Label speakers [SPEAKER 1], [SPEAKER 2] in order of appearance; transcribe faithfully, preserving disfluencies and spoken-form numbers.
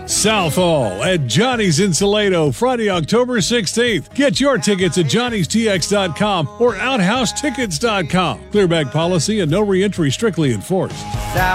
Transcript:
[SPEAKER 1] Southall at Johnny's in Salado, Friday, October sixteenth. Get your tickets at johnny's t x dot com or outhouse tickets dot com. Clearback policy and no reentry strictly enforced.
[SPEAKER 2] South